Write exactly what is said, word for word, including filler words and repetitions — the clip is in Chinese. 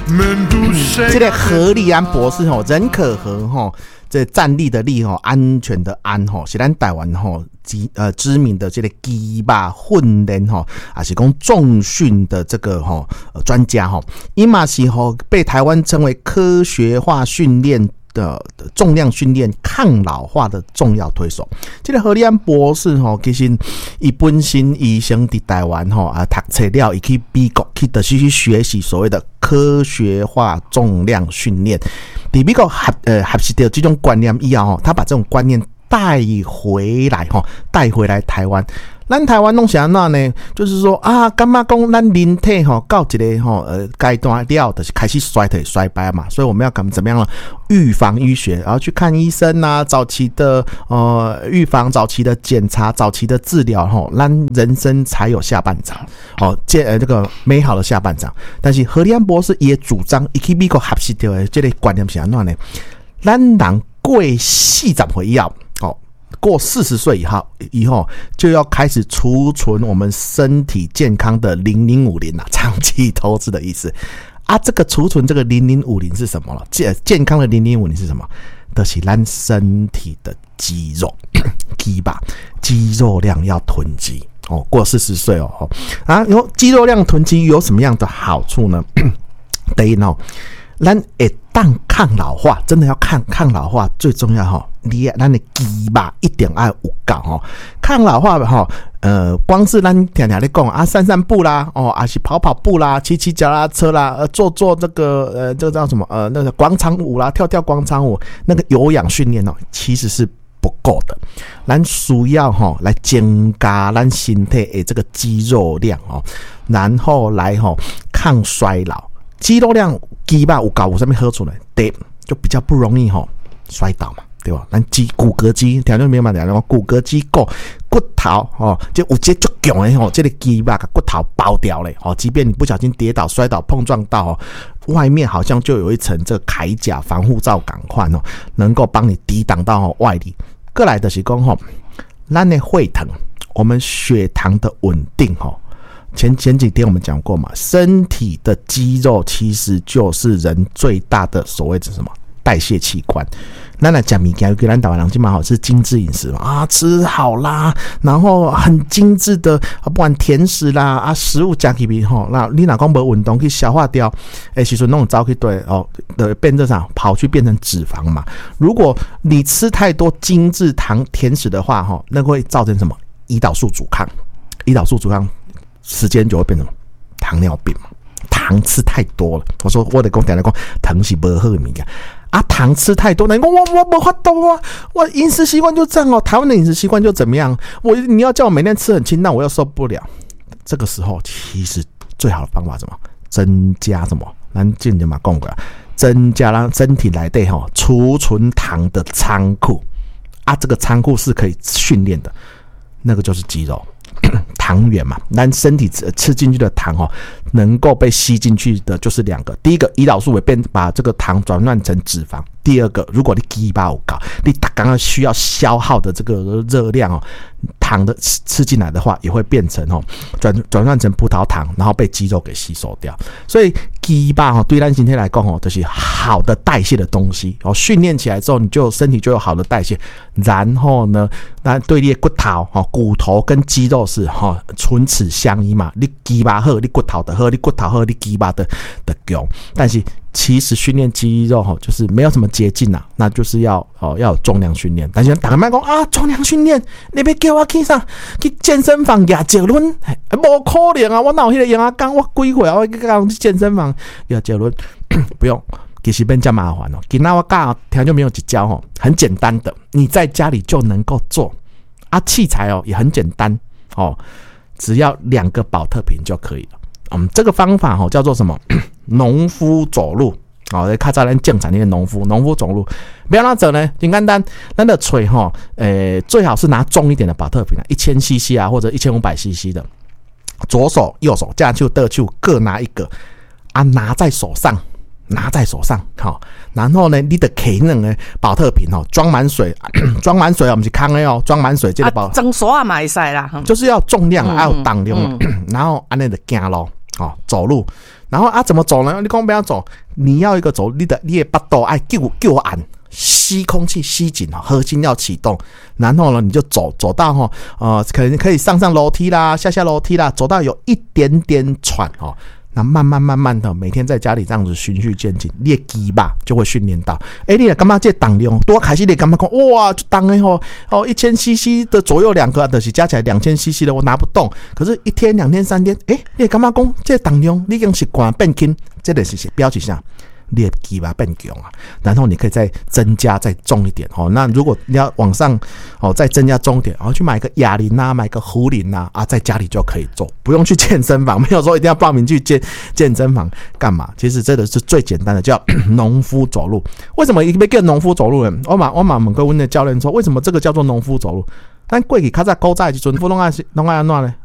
这个何立安博士吼，人可和吼，这站立的立吼，安全的安吼，是咱台湾吼呃知名的这个鸡肉训练吼，还是讲重训的这个吼专家吼，伊嘛是吼被台湾称为科学化训练的重量训练抗老化的重要推手。这个何立安博士吼，其实伊本身医生伫台湾吼啊读册了，伊去美国去的去学习所谓的科学化重量训练。伫美国学呃学习到这种观念以后吼，他把这种观念带回来吼，带回来台湾。咱台湾弄啥那呢？就是说啊，干嘛讲咱人体吼到一个吼呃阶段了，就是开始衰退衰败嘛，所以我们要怎么怎么样呢？预防医学，然后去看医生啊，早期的呃预防、早期的检查、早期的治疗，吼，咱人生才有下半场，哦，这呃这个美好的下半场。但是何立安博士也主张，伊去美国学习到的这个观念是安怎呢？咱人过四十岁以后，哦。过四十岁以后，以后就要开始储存我们身体健康的零零五零啊，长期投资的意思啊。这个储存这个零零五零是什么了？健健康的零零五零是什么？就是咱身体的肌肉，肌吧，肌肉量要囤积哦。过四十岁哦，啊，有肌肉量囤积有什么样的好处呢？第一呢，咱会当抗老化，真的要抗抗老化，最重要哈，你咱的肌肉一定要有够哈。抗老化哈，呃，光是咱天天在讲啊，散散步啦，哦，还是跑跑步啦，骑骑脚踏车啦，呃，做做这个呃，这个叫什么呃，那个广场舞啦，跳跳广场舞，那个有氧训练哦，其实是不够的。咱需要哈来增加咱身体的这个肌肉量哦，然后来哈抗衰老。肌肉量肌肉有够有什么好处呢？第一就比较不容易吼摔倒嘛，对吧？咱肌骨骼肌，听众明白讲，骨骼肌够骨头哦，就有这足强的吼，这个肌肉把骨头包掉了哦。即便你不小心跌倒、摔倒、碰撞到哦，外面好像就有一层这个铠甲防护罩感款哦，能够帮你抵挡到哦外力。过来的是讲吼，咱的血糖，我们血糖的稳定吼。前前几天我们讲过嘛，身体的肌肉其实就是人最大的所谓的什么代谢器官。那来讲米干，给咱台湾人基本上是精致饮食嘛啊，吃好啦，然后很精致的，不管甜食啦啊，食物加起比吼，那你哪讲无运动去消化掉，哎，其实那种早去对哦的变成啥，跑去变成脂肪嘛。如果你吃太多精致糖甜食的话，哈，那会造成什么？胰岛素阻抗，胰岛素阻抗。时间就会变成糖尿病嘛，糖吃太多了。我说我得跟我讲来讲，糖是不好的物件啊，糖吃太多，你讲我我没法度啊，我饮食习惯就这样哦，台湾的饮食习惯就怎么样？我你要叫我每天吃很清淡，我又受不了。这个时候其实最好的方法是什么？增加什么？咱之前嘛讲过了，增加让身体内底吼储存糖的仓库啊，这个仓库是可以训练的，那个就是肌肉。糖原嘛，咱身体吃进去的糖哦，能够被吸进去的就是两个。第一个，胰岛素会变把这个糖转换成脂肪；第二个，如果你肌肉有够，你刚刚需要消耗的这个热量哦，糖的吃进来的话，也会变成哦转转换成葡萄糖，然后被肌肉给吸收掉。所以肌肉哦，对咱身体来讲哦，就是好的代谢的东西哦。训练起来之后，你就身体就有好的代谢，然后呢，那对你的骨头哦，骨头跟肌肉是哈唇齿相依嘛。你肌肉好，你骨头的好，你骨头好，你肌肉的的强。但是其实训练肌肉哈，就是没有什么捷径啊，那就是要哦要有重量训练。但是大家卖讲啊，重量训练，你要叫我去啥？去健身房压结论？无可能啊！我哪有迄个样啊？讲我几岁啊？我去讲去健身房压结论？不用，其实变这么麻烦哦。今天我教听就没有一教哦，很简单的，你在家里就能够做啊。器材哦也很简单哦，只要两个保特瓶就可以了。嗯，这个方法哦叫做什么？农夫走路。哦，较早咱种产那个农夫，农夫走路，不要哪走呢？很简单，咱的锤哈，呃，最好是拿重一点的保特瓶啊，一千 C C 啊，或者一千五百 C C 的，左手、右手，这样就得就各拿一个啊，拿在手上，拿在手上，好、哦，然后呢，你的 K 那个保特瓶哦，装满水，装满水啊，我们是空的哦，装满水这个保， 啊，装水啊嘛会使啦， 就是要重量，还有重量，嗯嗯、然后安尼就行咯，哦，走路。 然后啊怎么走呢？你讲不要走，你要一个走，你的你的巴肚爱救救按。吸空气吸紧，核心要启动，然后呢，你就走走到哈，呃，可能可以上上楼梯啦，下下楼梯啦，走到有一点点喘哦，那慢慢慢慢的，每天在家里这样子循序渐进，你的肌吧就会训练到。哎、欸，你干嘛这重量多开始你干嘛讲哇，就当的吼哦，一千 C C 的左右两个，就是加起来两千 C C 的，我拿不动。可是，一天、两天、三天，哎、欸，你干嘛讲这重量你已经习惯变轻，这个是标志上。你的肌吧变强啊，然后你可以再增加再重一点哦。那如果你要往上哦再增加重一点，然后去买个哑铃啊，买个壶铃啊，啊在家里就可以做，不用去健身房，没有说一定要报名去健健身房干嘛？其实这个是最简单的，叫农夫走路。为什么一叫农夫走路呢？我马我马问个问的教练说，为什么这个叫做农夫走路？但过去较早古早的时阵，拢爱拢爱安怎呢？